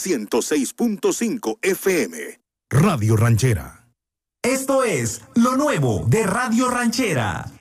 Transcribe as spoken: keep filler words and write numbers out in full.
ciento seis punto cinco F M. Radio Ranchera. Esto es lo nuevo de Radio Ranchera.